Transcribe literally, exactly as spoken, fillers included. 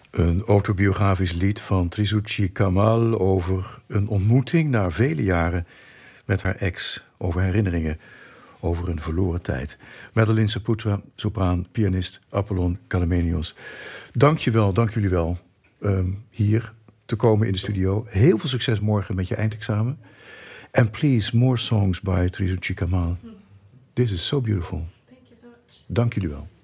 Een autobiografisch lied van Trisuchi Kamal over een ontmoeting na vele jaren met haar ex. Over herinneringen, over een verloren tijd. Madeline Saputra, sopraan, pianist, Apollon Kalemenios. Dank je wel, dank jullie wel um, hier te komen in de studio. Heel veel succes morgen met je eindexamen. And please, more songs by Trisuchi Kamal. This is so beautiful. Thank you so much. Dank jullie wel.